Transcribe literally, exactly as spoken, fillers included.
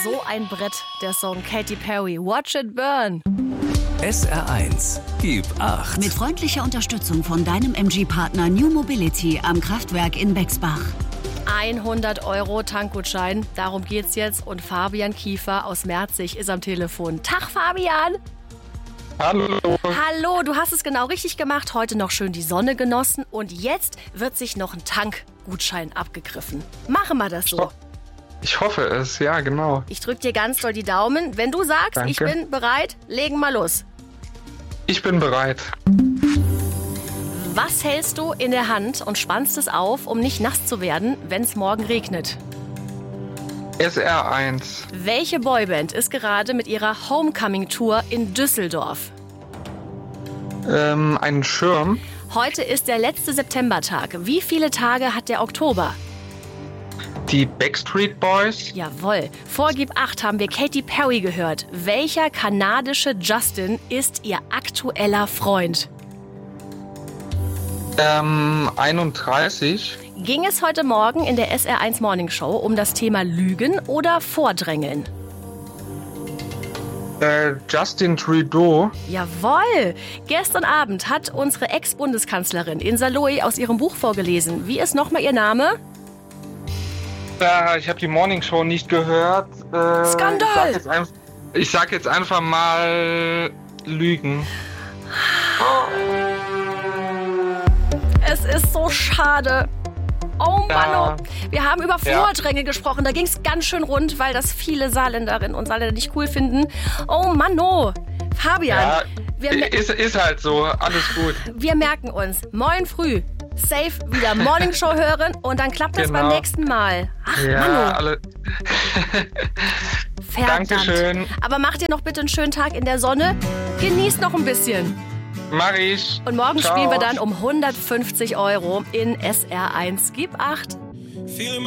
So ein Brett, der Song Katy Perry, Watch It Burn. S R eins, gib acht. Mit freundlicher Unterstützung von deinem M G-Partner New Mobility am Kraftwerk in Bexbach. hundert Euro Tankgutschein, darum geht's jetzt. Und Fabian Kiefer aus Merzig ist am Telefon. Tag, Fabian! Hallo. Hallo, du hast es genau richtig gemacht. Heute noch schön die Sonne genossen. Und jetzt wird sich noch ein Tankgutschein abgegriffen. Machen wir das so. Ich hoffe es, ja, genau. Ich drück dir ganz doll die Daumen. Wenn du sagst, Danke. Ich bin bereit, legen wir los. Ich bin bereit. Was hältst du in der Hand und spannst es auf, um nicht nass zu werden, wenn es morgen regnet? S R eins. Welche Boyband ist gerade mit ihrer Homecoming-Tour in Düsseldorf? Ähm, einen Schirm. Heute ist der letzte Septembertag. Wie viele Tage hat der Oktober? Die Backstreet Boys. Jawohl. Vor Gib acht haben wir Katy Perry gehört. Welcher kanadische Justin ist ihr aktueller Freund? Ähm, einunddreißig. Ging es heute Morgen in der S R eins Morning Show um das Thema Lügen oder Vordrängeln? Äh, Justin Trudeau. Jawohl! Gestern Abend hat unsere Ex-Bundeskanzlerin Insa Loy aus ihrem Buch vorgelesen. Wie ist nochmal ihr Name? Äh, ich habe die Morning Show nicht gehört. Äh, Skandal! Ich sag, jetzt ein, ich sag jetzt einfach mal Lügen. Es ist so schade. Oh Mann, Ja. oh. Wir haben über Ja. Vordränge gesprochen. Da ging es ganz schön rund, weil das viele Saarländerinnen und Saarländer nicht cool finden. Oh Mann, oh. Fabian, Ja, wir, mer- ist, ist halt so. Alles gut. wir merken uns. Morgen früh safe wieder Morning Show hören und dann klappt das Genau. beim nächsten Mal. Ach, Ja, Mann, alle. oh. Verdammt. Dankeschön. Aber macht dir noch bitte einen schönen Tag in der Sonne. Genießt noch ein bisschen. Mach ich. Und morgen Ciao. spielen wir dann um hundertfünfzig Euro in S R eins. Gib acht. Feeling